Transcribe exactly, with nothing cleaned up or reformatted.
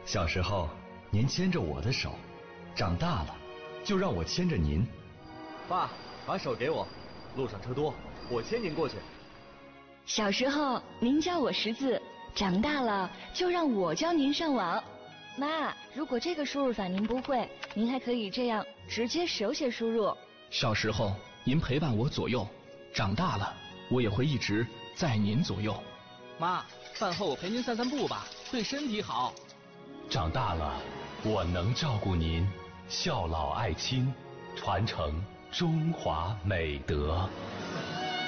小时候您牵着我的手，长大了就让我牵着您。 爸，把手给我，路上车多，我牵您过去。 小时候您教我识字，长大了就让我教您上网。妈，如果这个输入法您不会，您还可以这样直接手写输入。 小时候您陪伴我左右，长大了我也会一直在您左右。 妈，饭后我陪您散散步吧，对身体好。 长大了我能照顾您，孝老爱亲，传承中华美德。